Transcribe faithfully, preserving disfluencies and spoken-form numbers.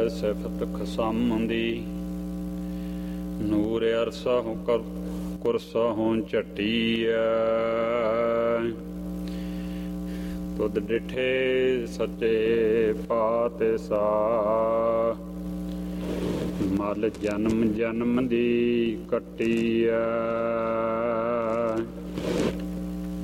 ਸਿਫਤ ਖਸਮ ਦੀ ਨੂਰ ਅਰਸਹੁ ਕਰ ਕੁਰਸਹੁ ਝਟੀਐ। ਤੁਧ ਡਿਠੇ ਸੱਚੇ ਪਾਤਸ਼ਾਹ ਮਲ ਜਨਮ ਜਨਮ ਦੀ ਕੱਟੀਐ।